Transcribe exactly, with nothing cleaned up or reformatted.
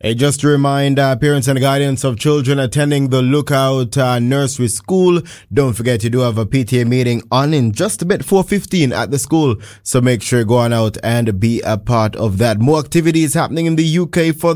Hey, just to remind uh, parents and guardians of children attending the Lookout uh, Nursery School, don't forget you do have a P T A meeting on in just a bit, four fifteen at the school. So make sure you go on out and be a part of that. More activities happening in the U K for